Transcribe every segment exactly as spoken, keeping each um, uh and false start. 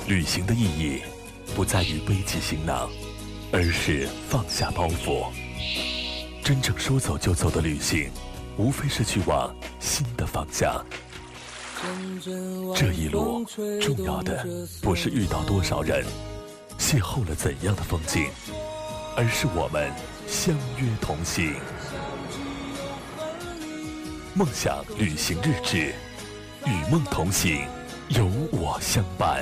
旅行的意义不在于背起行囊，而是放下包袱。真正说走就走的旅行，无非是去往新的方向。这一路重要的不是遇到多少人，邂逅了怎样的风景，而是我们相约同行。梦想旅行日志，与梦同行，有我相伴。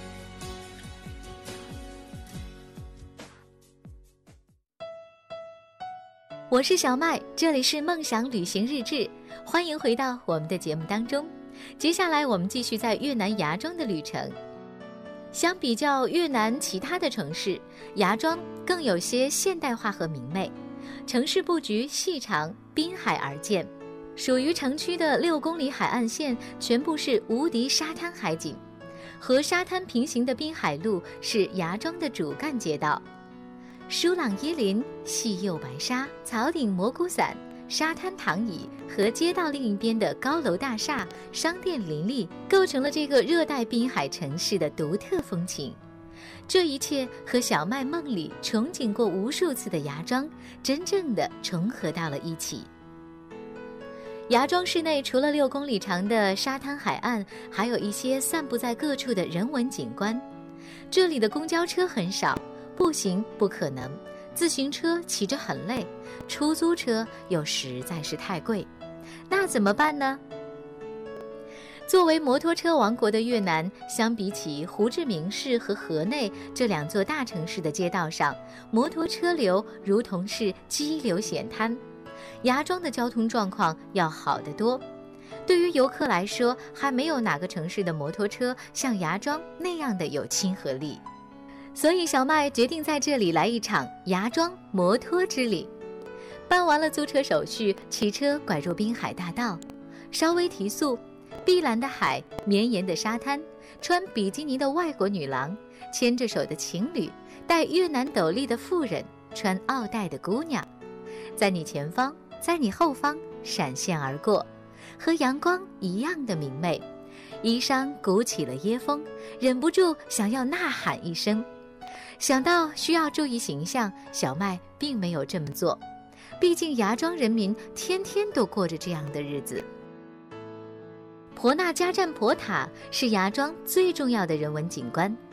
我是小麦，这里是梦想旅行日志，欢迎回到我们的节目当中。接下来我们继续在越南芽庄的旅程。相比较越南其他的城市，芽庄更有些现代化和明媚，城市布局细长，滨海而建。属于城区的六公里海岸线全部是无敌沙滩海景，和沙滩平行的滨海路是芽庄的主干街道。疏朗椰林、细幼白沙、草顶蘑菇伞、沙滩躺椅和街道另一边的高楼大厦、商店林立，构成了这个热带滨海城市的独特风情。这一切和小麦梦里憧憬过无数次的芽庄，真正的重合到了一起。芽庄市内除了六公里长的沙滩海岸，还有一些散布在各处的人文景观。这里的公交车很少，步行不可能，自行车骑着很累，出租车又实在是太贵，那怎么办呢？作为摩托车王国的越南，相比起胡志明市和河内这两座大城市的街道上，摩托车流如同是激流险滩。芽庄的交通状况要好得多，对于游客来说，还没有哪个城市的摩托车像芽庄那样的有亲和力。所以小麦决定在这里来一场芽庄摩托之旅。办完了租车手续，骑车拐入滨海大道，稍微提速，碧蓝的海，绵延的沙滩，穿比基尼的外国女郎，牵着手的情侣，戴越南斗笠的妇人，穿奥黛的姑娘，在你前方，在你后方闪现而过，和阳光一样的明媚。衣裳鼓起了椰风，忍不住想要呐喊一声。想到需要注意形象，小麦并没有这么做，毕竟芽庄人民天天都过着这样的日子。婆纳加站婆塔是芽庄最重要的人文景观，